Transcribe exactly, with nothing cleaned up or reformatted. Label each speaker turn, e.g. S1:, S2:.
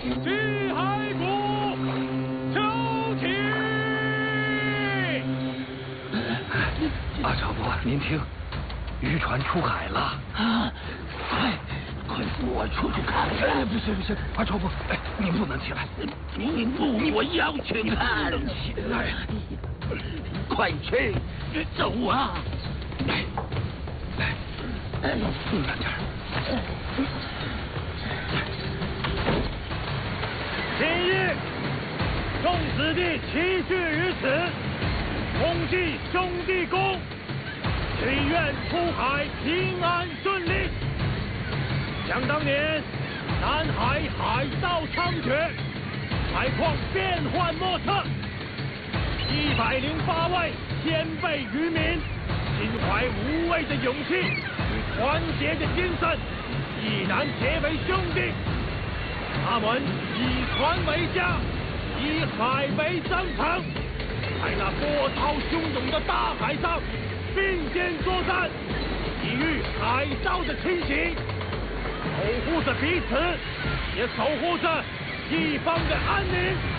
S1: 击骸骨，交替。
S2: 阿超伯，您听，渔船出海了。
S3: 啊！快，快扶我出去看看！
S2: 哎，不行不行，阿超伯，哎，你不能起来。
S3: 你不，我要去看。
S2: 起来，
S3: 快去，走啊！
S2: 来，来，哎，慢点。
S1: 今日众子弟齐聚于此，共祭兄弟公，祈愿出海平安顺利。想当年，南海海盗猖獗，海况变幻莫测，一百零八位先辈渔民，心怀无畏的勇气与团结的精神，毅然结为兄弟。他们以船为家，以海为征程，在那波涛汹涌的大海上并肩作战，抵御海盗的侵袭，守护着彼此，也守护着一方的安宁。